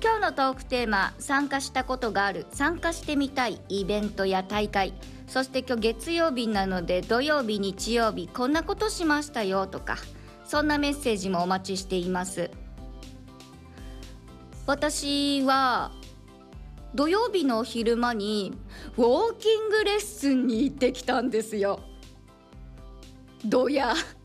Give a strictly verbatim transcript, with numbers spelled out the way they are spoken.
今日のトークテーマ、参加したことがある、参加してみたいイベントや大会、そして今日月曜日なので土曜日日曜日こんなことしましたよとか、そんなメッセージもお待ちしています。私は土曜日の昼間にウォーキングレッスンに行ってきたんですよ。どや